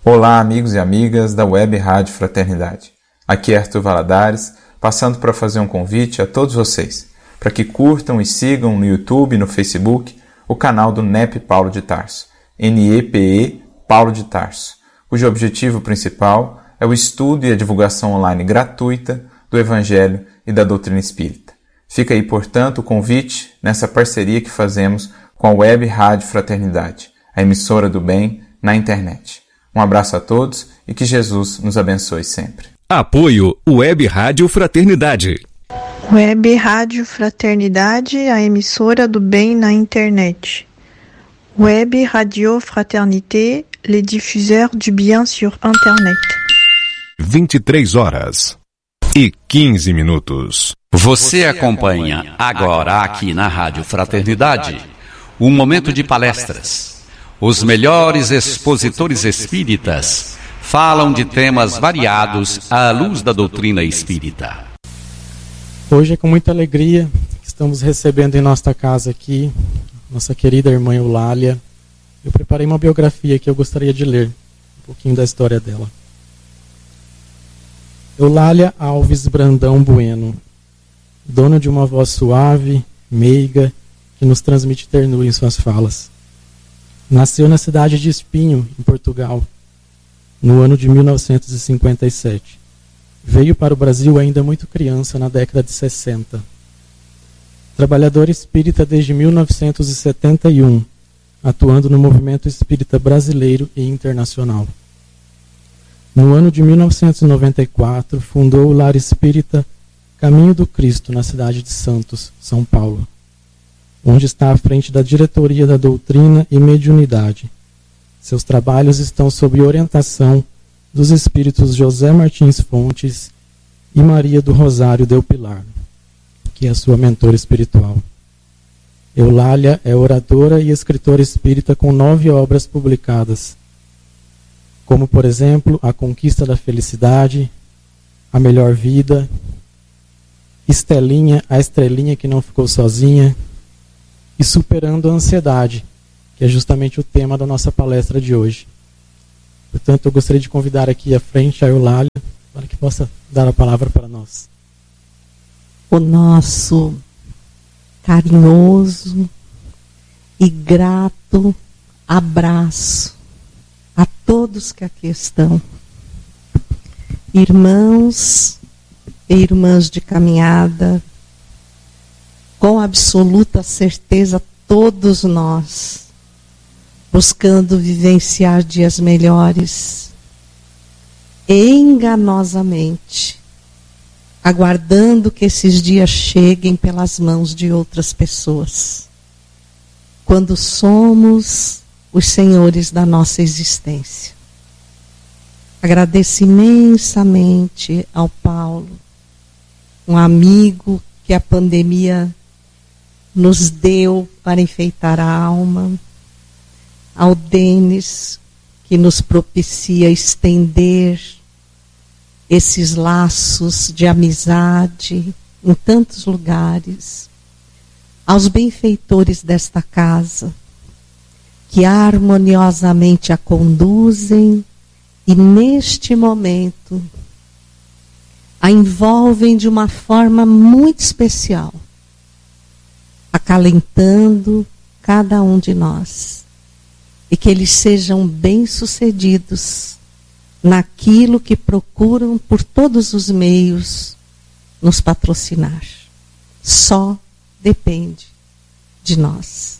Olá, amigos e amigas da Web Rádio Fraternidade. Aqui é Arthur Valadares, passando para fazer um convite a todos vocês, para que curtam e sigam no YouTube e no Facebook o canal do NEP Paulo de Tarso, NEPE Paulo de Tarso, cujo objetivo principal é o estudo e a divulgação online gratuita do Evangelho e da doutrina espírita. Fica aí, portanto, o convite nessa parceria que fazemos com a Web Rádio Fraternidade, a emissora do bem na internet. Um abraço a todos e que Jesus nos abençoe sempre. Apoio Web Rádio Fraternidade. Web Rádio Fraternidade, a emissora do bem na internet. Web Radio Fraternité, les diffuseurs du bien sur internet. 23h15. Você acompanha agora aqui na Rádio Fraternidade um momento de palestras. Os melhores expositores espíritas falam de temas variados à luz da doutrina espírita. Hoje é com muita alegria que estamos recebendo em nossa casa aqui nossa querida irmã Eulália. Eu preparei uma biografia que eu gostaria de ler um pouquinho da história dela. Eulália Alves Brandão Bueno, dona de uma voz suave, meiga, que nos transmite ternura em suas falas. Nasceu na cidade de Espinho, em Portugal, no ano de 1957. Veio para o Brasil ainda muito criança, na década de 60. Trabalhadora espírita desde 1971, atuando no movimento espírita brasileiro e internacional. No ano de 1994, fundou o Lar Espírita Caminho do Cristo, na cidade de Santos, São Paulo, onde está à frente da diretoria da doutrina e mediunidade. Seus trabalhos estão sob orientação dos espíritos José Martins Fontes e Maria do Rosário Del Pilar, que é a sua mentora espiritual. Eulália é oradora e escritora espírita com 9 obras publicadas, como, por exemplo, A Conquista da Felicidade, A Melhor Vida, Estelinha, a Estrelinha que não ficou sozinha, e Superando a Ansiedade, que é justamente o tema da nossa palestra de hoje. Portanto, eu gostaria de convidar aqui à frente a Eulália para que possa dar a palavra para nós. O nosso carinhoso e grato abraço a todos que aqui estão, irmãos e irmãs de caminhada. Com absoluta certeza, todos nós, buscando vivenciar dias melhores, enganosamente, aguardando que esses dias cheguem pelas mãos de outras pessoas, quando somos os senhores da nossa existência. Agradeço imensamente ao Paulo, um amigo que a pandemia nos deu para enfeitar a alma, ao Denis, que nos propicia estender esses laços de amizade em tantos lugares, aos benfeitores desta casa, que harmoniosamente a conduzem e neste momento a envolvem de uma forma muito especial, acalentando cada um de nós, e que eles sejam bem-sucedidos naquilo que procuram por todos os meios nos patrocinar. Só depende de nós.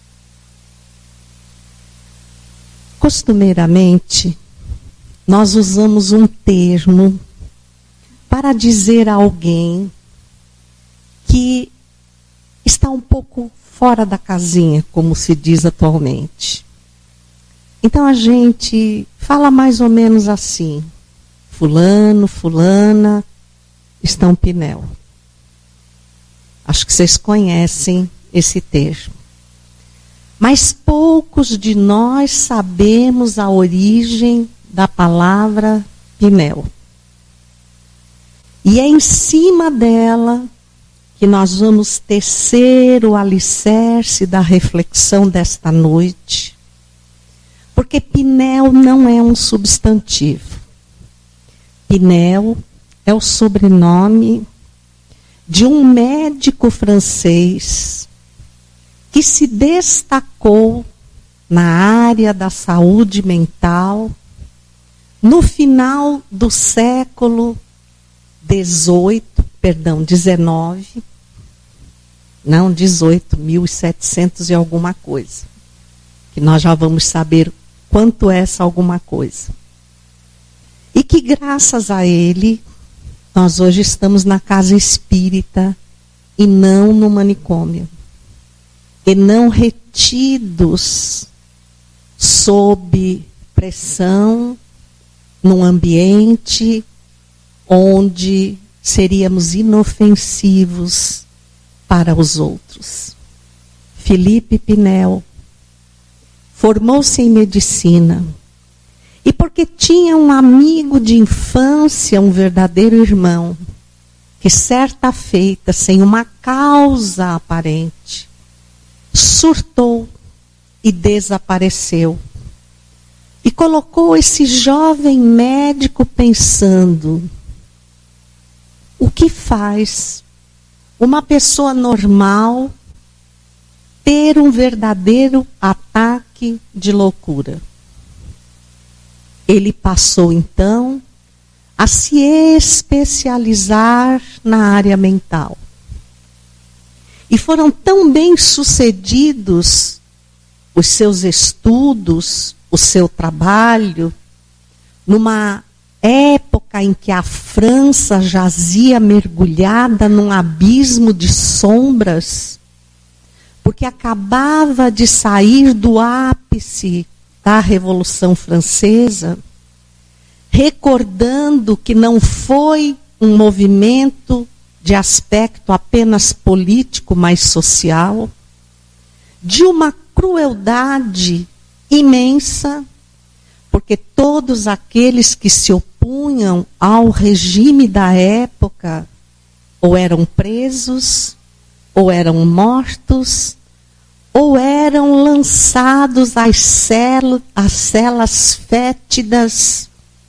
Costumeiramente, nós usamos um termo para dizer a alguém que está um pouco fora da casinha, como se diz atualmente. Então a gente fala mais ou menos assim: fulano, fulana, estão pinel. Acho que vocês conhecem esse termo. Mas poucos de nós sabemos a origem da palavra pinel. E é em cima dela que nós vamos tecer o alicerce da reflexão desta noite. Porque Pinel não é um substantivo. Pinel é o sobrenome de um médico francês que se destacou na área da saúde mental no final do século XIX, 1700 e alguma coisa, que nós já vamos saber quanto é essa alguma coisa. E que graças a ele, nós hoje estamos na casa espírita e não no manicômio. E não retidos sob pressão num ambiente onde seríamos inofensivos para os outros. Felipe Pinel formou-se em medicina e porque tinha um amigo de infância, um verdadeiro irmão, que certa feita, sem uma causa aparente, surtou e desapareceu. E colocou esse jovem médico pensando: o que faz uma pessoa normal ter um verdadeiro ataque de loucura? Ele passou então a se especializar na área mental. E foram tão bem sucedidos os seus estudos, o seu trabalho, numa época em que a França jazia mergulhada num abismo de sombras, porque acabava de sair do ápice da Revolução Francesa, recordando que não foi um movimento de aspecto apenas político, mas social, de uma crueldade imensa, porque todos aqueles que se opunham ao regime da época ou eram presos, ou eram mortos, ou eram lançados às celas fétidas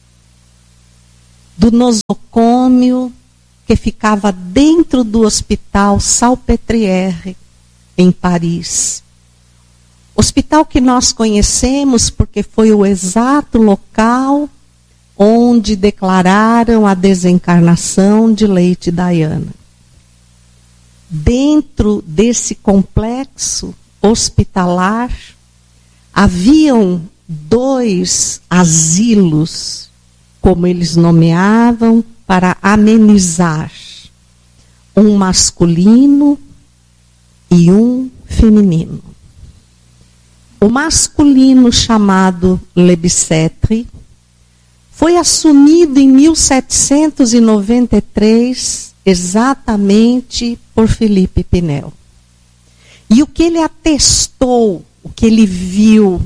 do nosocômio que ficava dentro do hospital Salpêtrière, em Paris. Hospital que nós conhecemos porque foi o exato local onde declararam a desencarnação de Lady Diana. Dentro desse complexo hospitalar, haviam 2 asilos, como eles nomeavam, para amenizar, um masculino e um feminino. O masculino, chamado Le Bicêtre, foi assumido em 1793, exatamente por Felipe Pinel. E o que ele atestou, o que ele viu,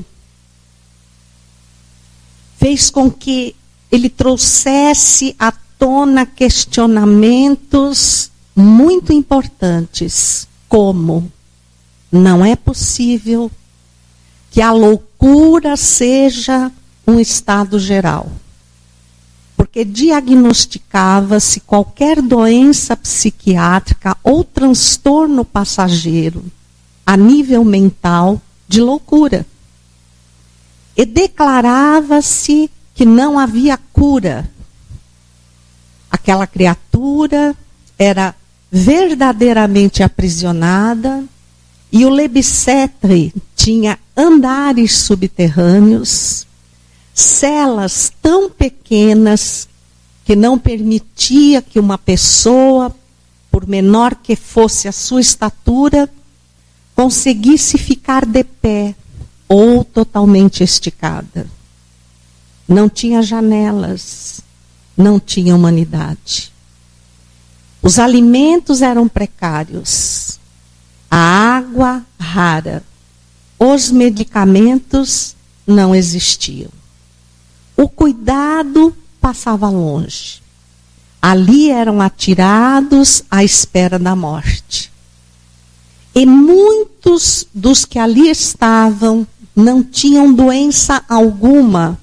fez com que ele trouxesse à tona questionamentos muito importantes, como: não é possível que a loucura seja um estado geral, porque diagnosticava-se qualquer doença psiquiátrica ou transtorno passageiro a nível mental de loucura. E declarava-se que não havia cura. Aquela criatura era verdadeiramente aprisionada e o Le Bicêtre tinha andares subterrâneos, celas tão pequenas que não permitia que uma pessoa, por menor que fosse a sua estatura, conseguisse ficar de pé ou totalmente esticada. Não tinha janelas, não tinha humanidade. Os alimentos eram precários, a água rara, os medicamentos não existiam. O cuidado passava longe. Ali eram atirados à espera da morte. E muitos dos que ali estavam não tinham doença alguma,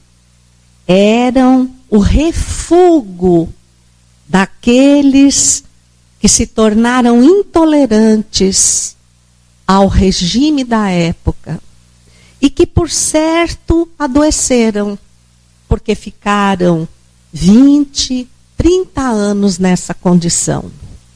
eram o refúgio daqueles que se tornaram intolerantes ao regime da época e que, por certo, adoeceram, porque ficaram 20, 30 anos nessa condição.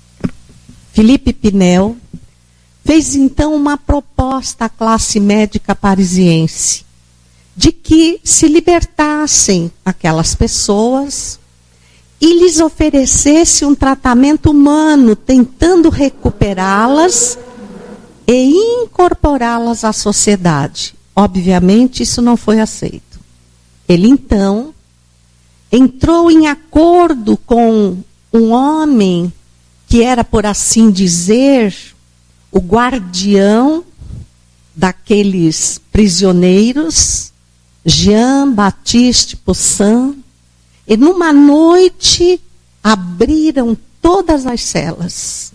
Felipe Pinel fez então uma proposta à classe médica parisiense de que se libertassem aquelas pessoas e lhes oferecesse um tratamento humano, tentando recuperá-las e incorporá-las à sociedade. Obviamente, isso não foi aceito. Ele, então, entrou em acordo com um homem que era, por assim dizer, o guardião daqueles prisioneiros, Jean-Baptiste Poussin, e numa noite abriram todas as celas.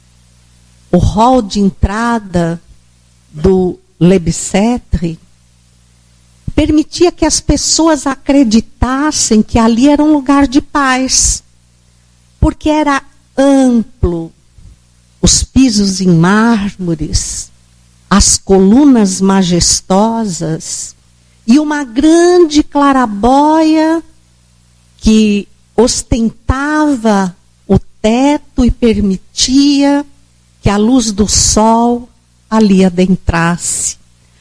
O hall de entrada do Le Bicêtre permitia que as pessoas acreditassem que ali era um lugar de paz, porque era amplo, os pisos em mármores, as colunas majestosas e uma grande claraboia que ostentava o teto e permitia que a luz do sol ali adentrasse,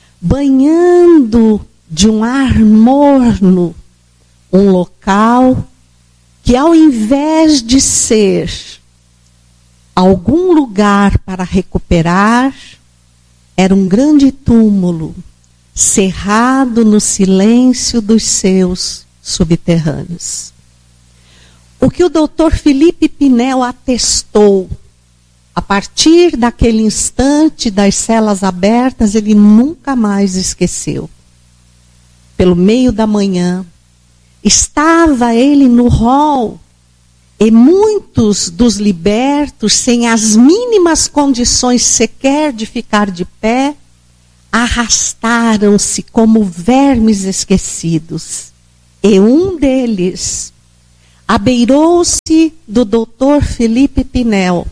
banhando de um ar morno um local que, ao invés de ser algum lugar para recuperar, era um grande túmulo, cerrado no silêncio dos seus subterrâneos. O que o doutor Felipe Pinel atestou, a partir daquele instante das celas abertas, ele nunca mais esqueceu. Pelo meio da manhã, estava ele no hall, e muitos dos libertos, sem as mínimas condições sequer de ficar de pé, arrastaram-se como vermes esquecidos. E um deles abeirou-se do doutor Felipe Pinel,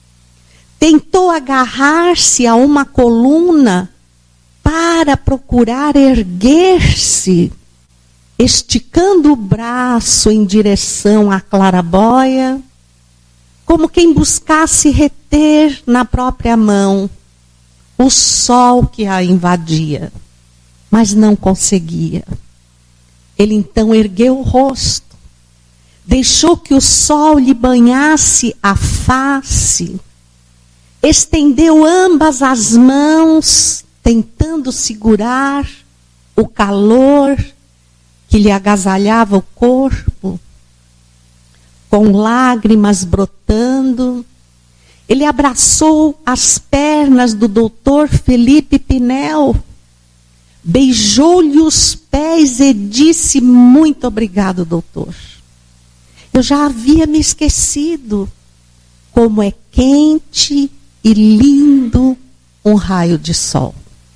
tentou agarrar-se a uma coluna para procurar erguer-se, esticando o braço em direção à claraboia, como quem buscasse reter na própria mão o sol que a invadia, mas não conseguia. Ele então ergueu o rosto, deixou que o sol lhe banhasse a face, estendeu ambas as mãos, tentando segurar o calor que lhe agasalhava o corpo, com lágrimas brotando. Ele abraçou as pernas do doutor Felipe Pinel, beijou-lhe os pés e disse: muito obrigado, doutor. Eu já havia me esquecido como é quente e lindo um raio de sol.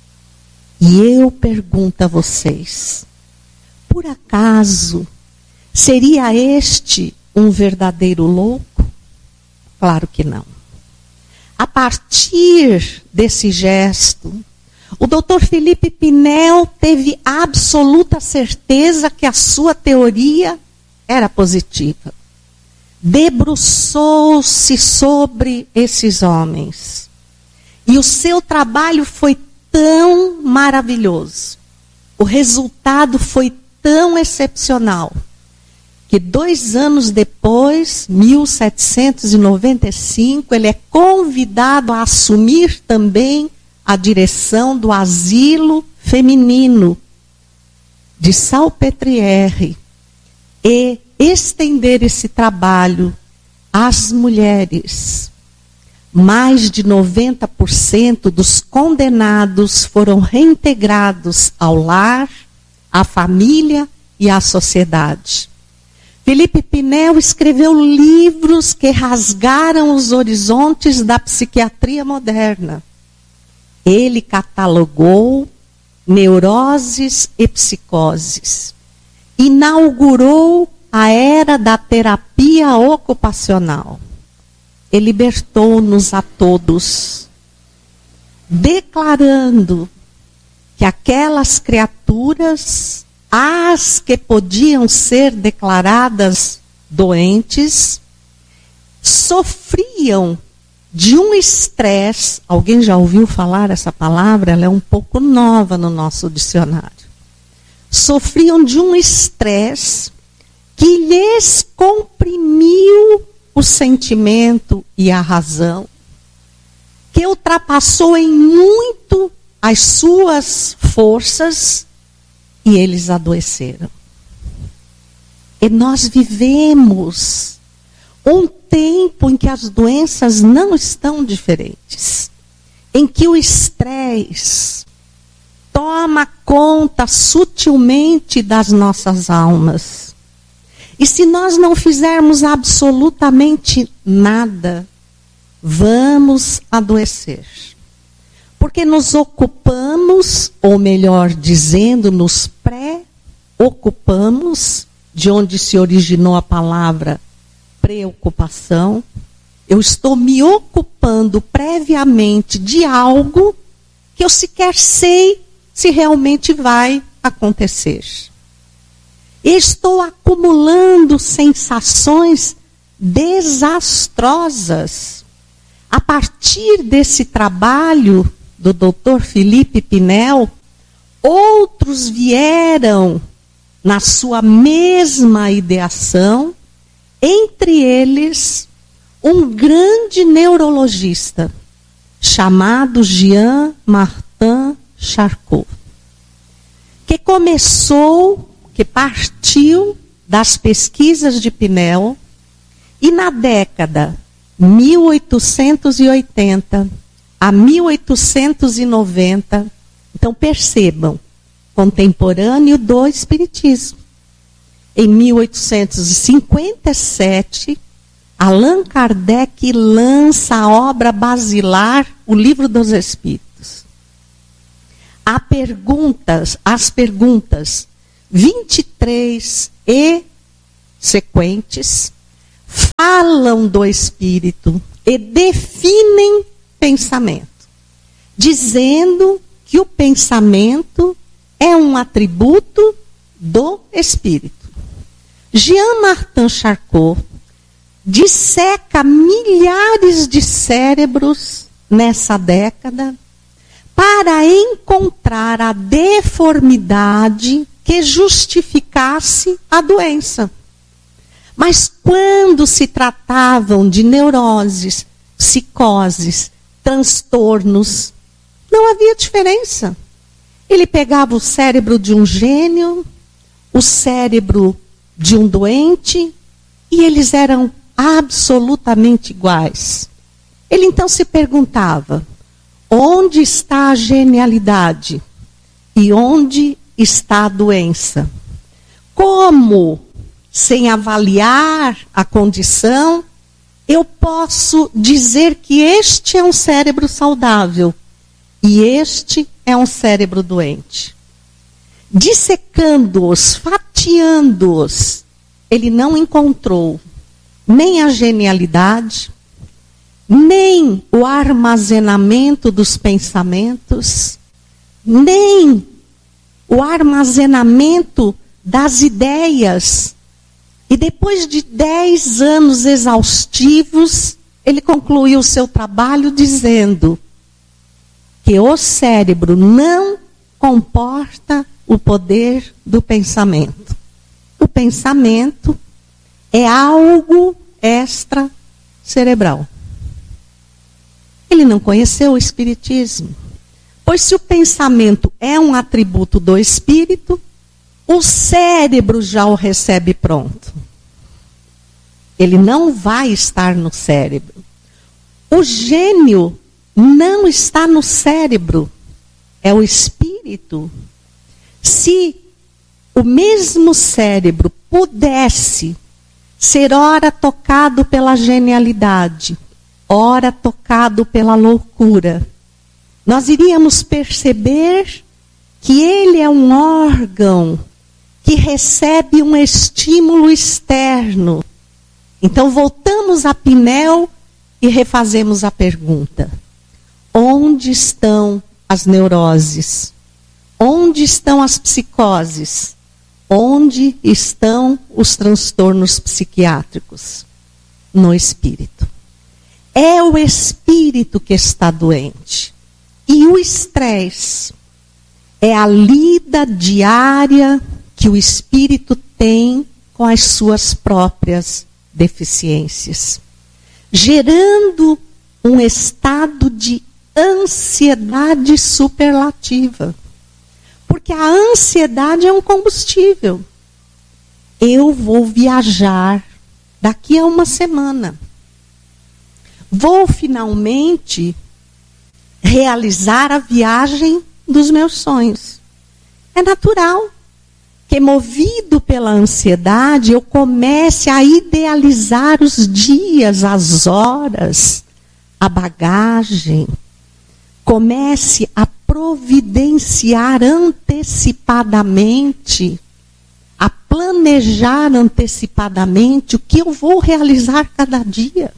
E eu pergunto a vocês, por acaso seria este um verdadeiro louco? Claro que não. A partir desse gesto, o doutor Felipe Pinel teve absoluta certeza que a sua teoria era positiva. Debruçou-se sobre esses homens. E o seu trabalho foi tão maravilhoso. O resultado foi tão excepcional que 2 anos depois, 1795, ele é convidado a assumir também a direção do asilo feminino de Salpêtrière e estender esse trabalho às mulheres. Mais de 90% dos condenados foram reintegrados ao lar, à família e à sociedade. Felipe Pinel escreveu livros que rasgaram os horizontes da psiquiatria moderna. Ele catalogou neuroses e psicoses. Inaugurou a era da terapia ocupacional. E libertou-nos a todos, declarando que aquelas criaturas, as que podiam ser declaradas doentes, sofriam de um estresse. Alguém já ouviu falar essa palavra? Ela é um pouco nova no nosso dicionário. Sofriam de um estresse que lhes comprimiu o sentimento e a razão, que ultrapassou em muito as suas forças, e eles adoeceram. E nós vivemos um tempo em que as doenças não estão diferentes, em que o estresse toma conta sutilmente das nossas almas. E se nós não fizermos absolutamente nada, vamos adoecer. Porque nos ocupamos, ou melhor dizendo, nos preocupamos, de onde se originou a palavra preocupação. Eu estou me ocupando previamente de algo que eu sequer sei se realmente vai acontecer. Estou acumulando sensações desastrosas. A partir desse trabalho do Dr. Felipe Pinel, outros vieram na sua mesma ideação, entre eles um grande neurologista chamado Jean-Martin Charcot, que partiu das pesquisas de Pinel, e na década 1880 a 1890, então percebam, contemporâneo do Espiritismo. Em 1857, Allan Kardec lança a obra basilar, o Livro dos Espíritos. As perguntas 23 e sequentes falam do Espírito e definem pensamento, dizendo que o pensamento é um atributo do Espírito. Jean-Martin Charcot disseca milhares de cérebros nessa década para encontrar a deformidade que justificasse a doença. Mas quando se tratavam de neuroses, psicoses, transtornos, não havia diferença. Ele pegava o cérebro de um gênio, o cérebro de um doente, e eles eram absolutamente iguais. Ele então se perguntava: onde está a genialidade? E onde está a doença? Como, sem avaliar a condição, eu posso dizer que este é um cérebro saudável e este é um cérebro doente? Dissecando-os, fatiando-os, ele não encontrou nem a genialidade, nem o armazenamento dos pensamentos, nem o armazenamento das ideias. E depois de 10 anos exaustivos, ele concluiu o seu trabalho dizendo que o cérebro não comporta o poder do pensamento. O pensamento é algo extracerebral. Ele não conheceu o Espiritismo. Pois se o pensamento é um atributo do Espírito, o cérebro já o recebe pronto. Ele não vai estar no cérebro. O gênio não está no cérebro, é o espírito. Se o mesmo cérebro pudesse ser ora tocado pela genialidade, ora tocado pela loucura, nós iríamos perceber que ele é um órgão que recebe um estímulo externo. Então voltamos à pinéu e refazemos a pergunta: onde estão as neuroses? Onde estão as psicoses? Onde estão os transtornos psiquiátricos? No espírito. É o espírito que está doente. E o estresse é a lida diária que o espírito tem com as suas próprias deficiências, gerando um estado de ansiedade superlativa. Porque a ansiedade é um combustível. Eu vou viajar daqui a uma semana. Vou finalmente realizar a viagem dos meus sonhos. É natural que, movido pela ansiedade, eu comece a idealizar os dias, as horas, a bagagem. Comece a providenciar antecipadamente, a planejar antecipadamente o que eu vou realizar cada dia.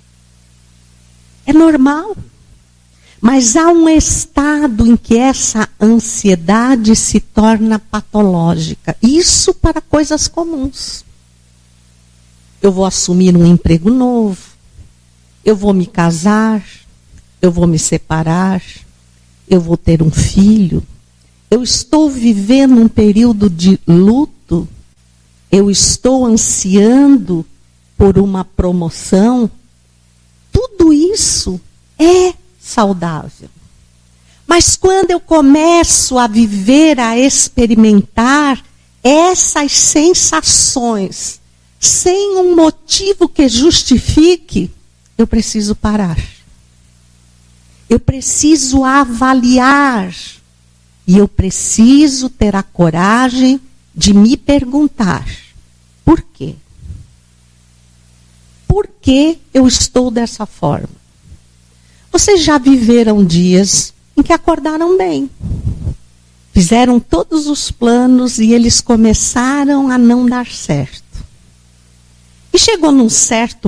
É normal. Mas há um estado em que essa ansiedade se torna patológica. Isso para coisas comuns. Eu vou assumir um emprego novo, eu vou me casar, eu vou me separar, eu vou ter um filho, eu estou vivendo um período de luto, eu estou ansiando por uma promoção. Tudo isso é saudável. Mas quando eu começo a viver, a experimentar essas sensações, sem um motivo que justifique, eu preciso parar. Eu preciso avaliar. E eu preciso ter a coragem de me perguntar: por quê? Por que eu estou dessa forma? Vocês já viveram dias em que acordaram bem. Fizeram todos os planos e eles começaram a não dar certo. E chegou num certo